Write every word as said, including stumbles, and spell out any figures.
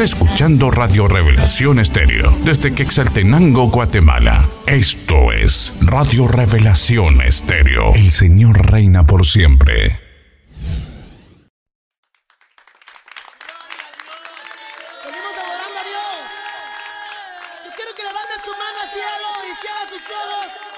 Está escuchando Radio Revelación Estéreo desde Quetzaltenango, Guatemala. Esto es Radio Revelación Estéreo. El Señor reina por siempre. Seguimos adorando a Dios. Yo quiero que levanten su mano al cielo y cierren sus ojos.